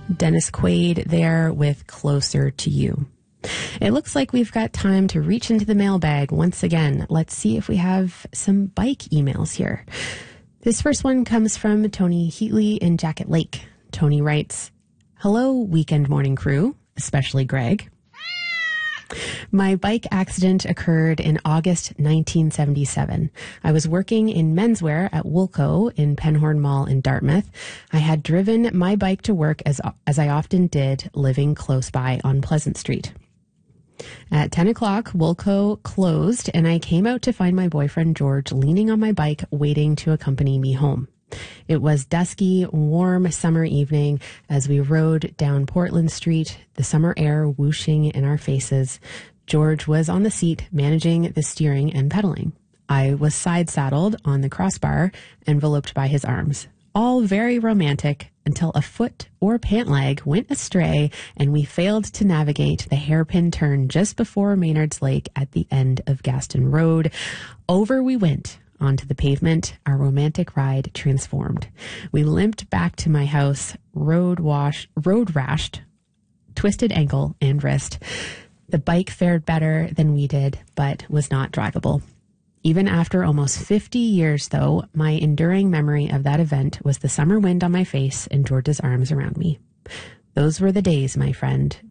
Dennis Quaid there with Closer to You. It looks like we've got time to reach into the mailbag once again. Let's see if we have some bike emails here. This first one comes from Tony Heatley in Jacket Lake. Tony writes, "Hello, Weekend Morning Crew, especially Greg. My bike accident occurred in August 1977. I was working in menswear at Woolco in Penhorn Mall in Dartmouth. I had driven my bike to work as I often did, living close by on Pleasant Street. At 10 o'clock, Woolco closed, and I came out to find my boyfriend George leaning on my bike, waiting to accompany me home. It was dusky, warm summer evening as we rode down Portland Street, the summer air whooshing in our faces. George was on the seat, managing the steering and pedaling. I was side-saddled on the crossbar, enveloped by his arms. All very romantic until a foot or pant leg went astray and we failed to navigate the hairpin turn just before Maynard's Lake at the end of Gaston Road. Over we went. Onto the pavement, our romantic ride transformed. We limped back to my house, road rashed, twisted ankle and wrist. The bike fared better than we did, but was not drivable. Even after almost 50 years, though, my enduring memory of that event was the summer wind on my face and George's arms around me. Those were the days, my friend.